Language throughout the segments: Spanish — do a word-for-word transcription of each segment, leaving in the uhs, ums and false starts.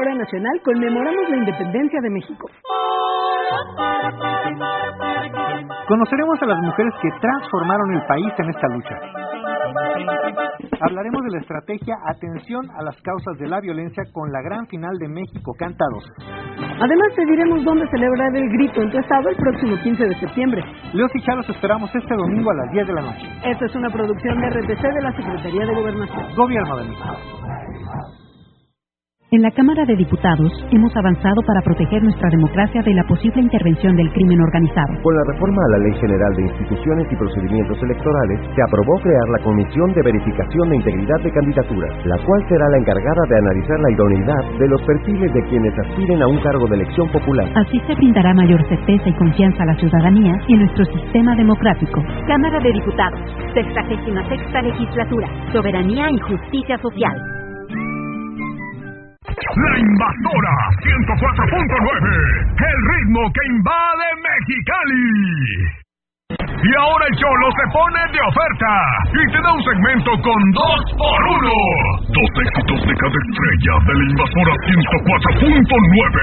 hora nacional conmemoramos la independencia de México. Conoceremos a las mujeres que transformaron el país en esta lucha. Hablaremos de la estrategia Atención a las causas de la violencia con la gran final de México Canta dos. Además, te diremos dónde celebrar el grito en tu estado el próximo quince de septiembre. Leos y Charo, los esperamos este domingo a las diez de la noche. Esta es una producción de R T C de la Secretaría de Gobernación. Gobierno de México. En la Cámara de Diputados hemos avanzado para proteger nuestra democracia de la posible intervención del crimen organizado. Con la reforma a la Ley General de Instituciones y Procedimientos Electorales, se aprobó crear la Comisión de Verificación de Integridad de Candidaturas, la cual será la encargada de analizar la idoneidad de los perfiles de quienes aspiren a un cargo de elección popular. Así se brindará mayor certeza y confianza a la ciudadanía y en nuestro sistema democrático. Cámara de Diputados, sexagésima sexta Legislatura, Soberanía y Justicia Social. La Invasora ciento cuatro punto nueve, el ritmo que invade Mexicali. Y ahora el Cholo se pone de oferta y te da un segmento con dos por uno. Dos éxitos de cada estrella de la Invasora ciento cuatro punto nueve.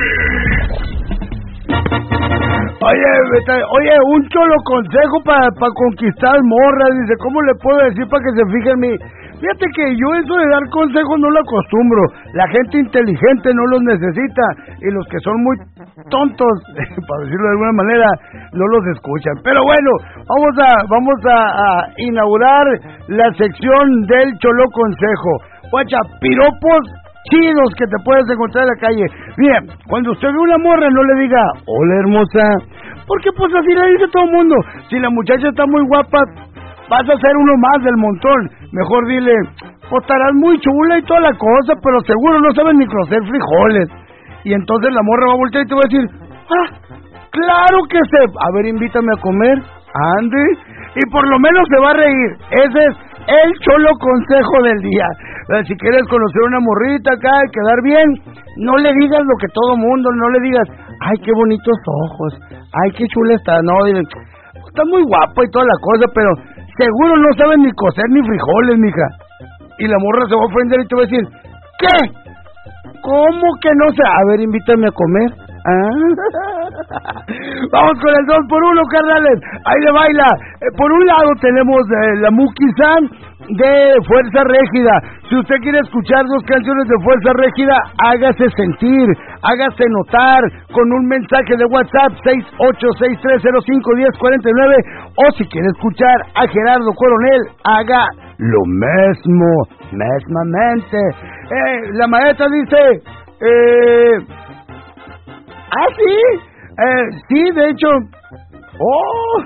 Oye, oye, un cholo consejo para pa conquistar morras. Dice, ¿cómo le puedo decir para que se fije en mí? Fíjate que yo eso de dar consejos no lo acostumbro. La gente inteligente no los necesita y los que son muy tontos, para decirlo de alguna manera, no los escuchan. Pero bueno, vamos a vamos a, a inaugurar la sección del Cholo Consejo. Guacha, piropos chidos que te puedes encontrar en la calle. Bien, cuando usted ve una morra no le diga, hola hermosa, porque pues así le dice todo el mundo. Si la muchacha está muy guapa, vas a ser uno más del montón. Mejor dile, pues estarás muy chula y toda la cosa, pero seguro no sabes ni cocer frijoles. Y entonces la morra va a voltear y te va a decir, ah, claro que sé. A ver, invítame a comer, ande. Y por lo menos se va a reír. Ese es el cholo consejo del día. Si quieres conocer una morrita acá y quedar bien, no le digas lo que todo mundo, no le digas, ay, qué bonitos ojos, ay, qué chula está. No, dile, está muy guapa y toda la cosa, pero seguro no saben ni cocer ni frijoles, mija. Y la morra se va a ofender y te va a decir, ¿qué? ¿Cómo que no sé? A ver, invítame a comer. ¿Ah? Vamos con el dos por uno, carnales. Ahí le baila. Eh, por un lado tenemos eh, la Muki-san de Fuerza Régida. Si usted quiere escuchar dos canciones de Fuerza Régida, hágase sentir, hágase notar con un mensaje de WhatsApp seis ocho seis tres cero cinco uno cero cuatro nueve, o si quiere escuchar a Gerardo Coronel, haga lo mismo, mesmamente. Eh, la maestra dice, eh, ah, sí, eh, sí, de hecho, oh,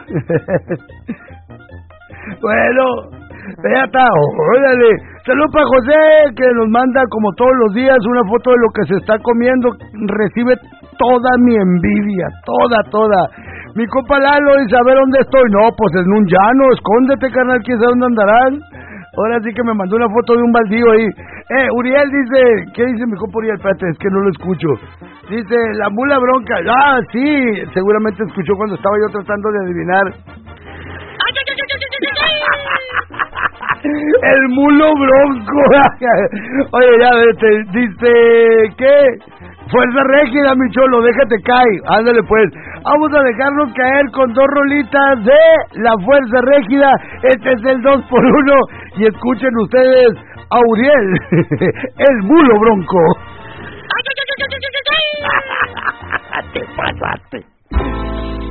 bueno, ya está, órale. Saludos para José, que nos manda como todos los días una foto de lo que se está comiendo. Recibe toda mi envidia, toda, toda. Mi compa Lalo dice, a ver dónde estoy. No, pues en un llano, escóndete, carnal, quién sabe dónde andarán. Ahora sí que me mandó una foto de un baldío ahí. Eh, Uriel dice, ¿qué dice mi compa Uriel? Espérate, es que no lo escucho. Dice, la mula bronca. Ah, sí, seguramente escuchó cuando estaba yo tratando de adivinar. El mulo bronco. Oye, ya, este, dice, ¿qué? Fuerza Régida, mi cholo, déjate caer. Ándale pues. Vamos a dejarnos caer con dos rolitas de la Fuerza Régida. Este es el dos por uno. Y escuchen ustedes a Uriel, el mulo bronco. Te pasaste.